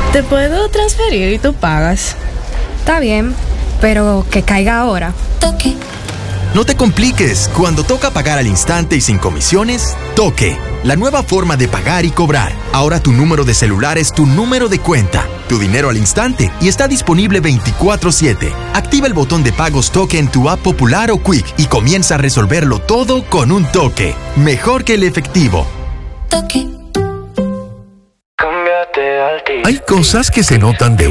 Te puedo transferir y tú pagas. Está bien, pero que caiga ahora. Toque. No te compliques. Cuando toca pagar al instante y sin comisiones, Toque. La nueva forma de pagar y cobrar. Ahora tu número de celular es tu número de cuenta. Tu dinero al instante y está disponible 24/7. Activa el botón de pagos Toque en tu app Popular o Quick y comienza a resolverlo todo con un toque. Mejor que el efectivo. Toque. Hay cosas que se notan de